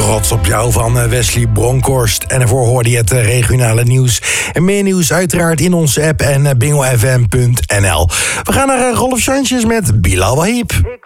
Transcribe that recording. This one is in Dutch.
Trots op jou van Wesley Bronkhorst. En daarvoor hoorde je het regionale nieuws. En meer nieuws uiteraard in onze app en bingelfm.nl. We gaan naar Rolf Sanchez met Bilal Wahib.